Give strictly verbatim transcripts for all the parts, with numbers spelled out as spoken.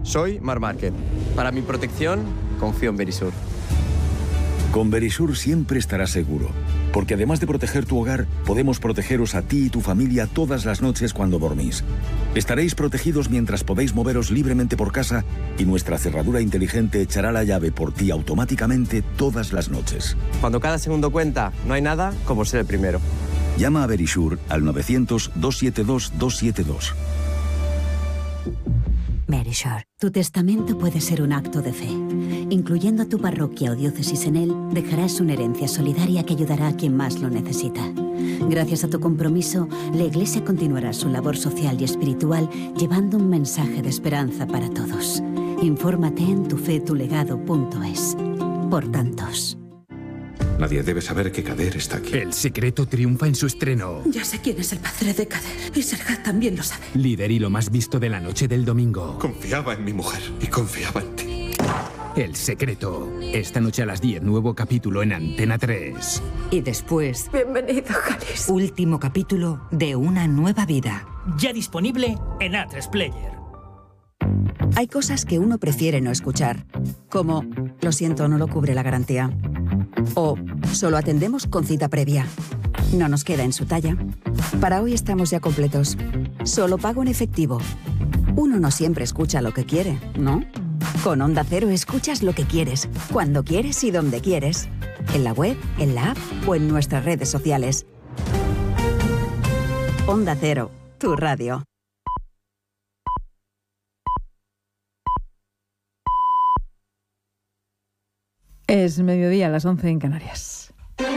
Soy Marc Márquez. Para mi protección, confío en Verisur. Con Verisur siempre estarás seguro, porque además de proteger tu hogar, podemos protegeros a ti y tu familia todas las noches cuando dormís. Estaréis protegidos mientras podéis moveros libremente por casa y nuestra cerradura inteligente echará la llave por ti automáticamente todas las noches. Cuando cada segundo cuenta, no hay nada como ser el primero. Llama a Verisur al novecientos, doscientos setenta y dos, doscientos setenta y dos. Verisur, tu testamento puede ser un acto de fe. Incluyendo a tu parroquia o diócesis en él, dejarás una herencia solidaria que ayudará a quien más lo necesita. Gracias a tu compromiso, la Iglesia continuará su labor social y espiritual llevando un mensaje de esperanza para todos. Infórmate en tufetulegado punto es. Por tantos. Nadie debe saber que Kader está aquí. El Secreto triunfa en su estreno. Ya sé quién es el padre de Kader. Y Serhat también lo sabe. Líder y lo más visto de la noche del domingo. Confiaba en mi mujer y confiaba en ti. El Secreto. Esta noche a las diez, nuevo capítulo en Antena tres. Y después... Bienvenido, Jalis. Último capítulo de Una nueva vida. Ya disponible en A tres Player. Hay cosas que uno prefiere no escuchar, como lo siento, no lo cubre la garantía. O solo atendemos con cita previa. No nos queda en su talla. Para hoy estamos ya completos. Solo pago en efectivo. Uno no siempre escucha lo que quiere, ¿no? Con Onda Cero escuchas lo que quieres, cuando quieres y donde quieres. En la web, en la app o en nuestras redes sociales. Onda Cero, tu radio. Es mediodía, a las once en Canarias.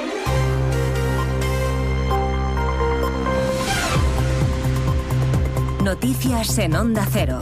Noticias en Onda Cero.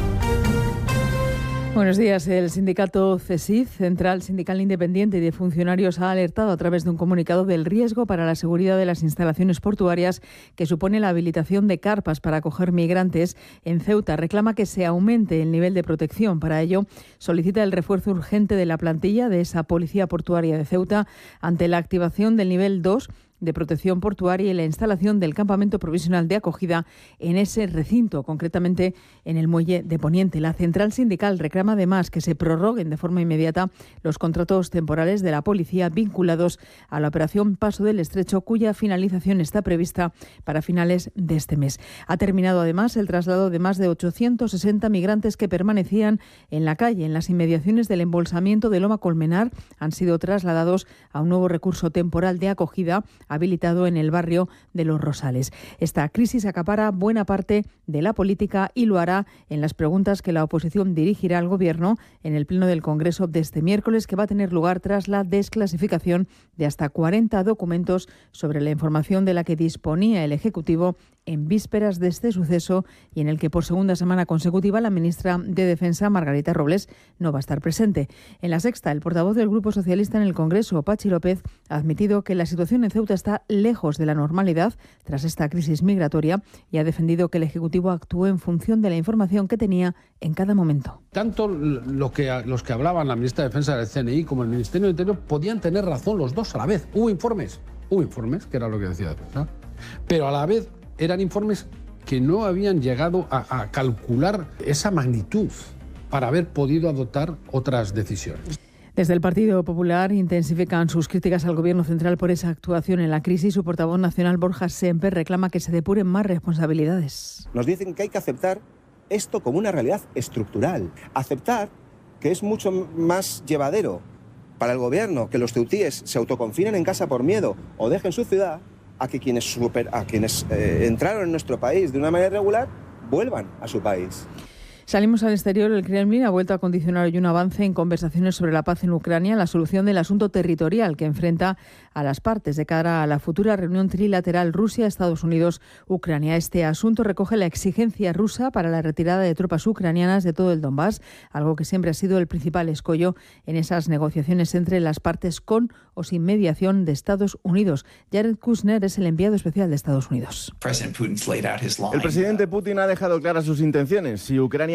Buenos días. El sindicato CESIF, Central Sindical Independiente de Funcionarios, ha alertado a través de un comunicado del riesgo para la seguridad de las instalaciones portuarias que supone la habilitación de carpas para acoger migrantes en Ceuta. Reclama que se aumente el nivel de protección. Para ello, solicita el refuerzo urgente de la plantilla de esa Policía Portuaria de Ceuta ante la activación del nivel dos de protección portuaria y la instalación del campamento provisional de acogida en ese recinto, concretamente en el muelle de Poniente. La central sindical reclama además que se prorroguen de forma inmediata los contratos temporales de la policía vinculados a la operación Paso del Estrecho, cuya finalización está prevista para finales de este mes. Ha terminado además el traslado de más de ochocientos sesenta migrantes que permanecían en la calle en las inmediaciones del embolsamiento de Loma Colmenar. Han sido trasladados a un nuevo recurso temporal de acogida habilitado en el barrio de Los Rosales. Esta crisis acapara buena parte de la política y lo hará en las preguntas que la oposición dirigirá al Gobierno en el Pleno del Congreso de este miércoles, que va a tener lugar tras la desclasificación de hasta cuarenta documentos sobre la información de la que disponía el Ejecutivo en vísperas de este suceso y en el que por segunda semana consecutiva la ministra de Defensa, Margarita Robles, no va a estar presente. En La Sexta, el portavoz del Grupo Socialista en el Congreso, Pachi López, ha admitido que la situación en Ceuta está lejos de la normalidad tras esta crisis migratoria y ha defendido que el Ejecutivo actúe en función de la información que tenía en cada momento. Tanto lo que, los que hablaban, la ministra de Defensa del C N I como el Ministerio del Interior, podían tener razón los dos a la vez. Hubo informes, hubo informes, que era lo que decía Defensa, pero a la vez eran informes que no habían llegado a, a calcular esa magnitud para haber podido adoptar otras decisiones. Desde el Partido Popular intensifican sus críticas al Gobierno central por esa actuación en la crisis. Su portavoz nacional, Borja Semper, reclama que se depuren más responsabilidades. Nos dicen que hay que aceptar esto como una realidad estructural. Aceptar que es mucho más llevadero para el Gobierno que los ceutíes se autoconfinen en casa por miedo o dejen su ciudad, a que quienes, super, a quienes eh, entraron en nuestro país de una manera irregular vuelvan a su país. Salimos al exterior. El Kremlin ha vuelto a condicionar hoy un avance en conversaciones sobre la paz en Ucrania, la solución del asunto territorial que enfrenta a las partes de cara a la futura reunión trilateral Rusia, Estados Unidos, Ucrania. Este asunto recoge la exigencia rusa para la retirada de tropas ucranianas de todo el Donbass, algo que siempre ha sido el principal escollo en esas negociaciones entre las partes con o sin mediación de Estados Unidos. Jared Kushner es el enviado especial de Estados Unidos. El presidente Putin ha dejado claras sus intenciones. Si Ucrania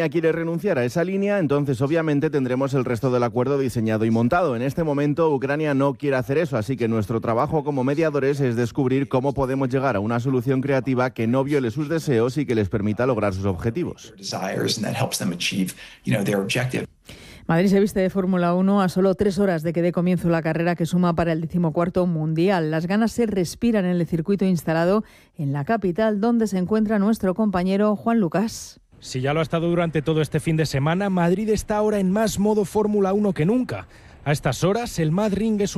Ucrania quiere renunciar a esa línea, entonces obviamente tendremos el resto del acuerdo diseñado y montado. En este momento Ucrania no quiere hacer eso, así que nuestro trabajo como mediadores es descubrir cómo podemos llegar a una solución creativa que no viole sus deseos y que les permita lograr sus objetivos. Madrid se viste de Fórmula uno a solo tres horas de que dé comienzo la carrera que suma para el decimocuarto Mundial. Las ganas se respiran en el circuito instalado en la capital, donde se encuentra nuestro compañero Juan Lucas. Si ya lo ha estado durante todo este fin de semana, Madrid está ahora en más modo Fórmula uno que nunca. A estas horas, el Mad Ring es un